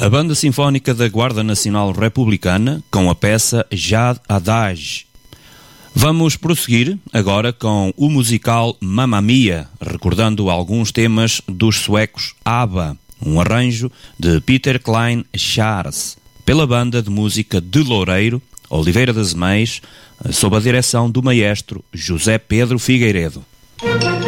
A Banda Sinfónica da Guarda Nacional Republicana, com a peça Jad Adage. Vamos prosseguir agora com o musical Mamma Mia, recordando alguns temas dos suecos ABBA, um arranjo de Peter Klein Charles, pela banda de música de Loureiro, Oliveira das Meias, sob a direção do maestro José Pedro Figueiredo.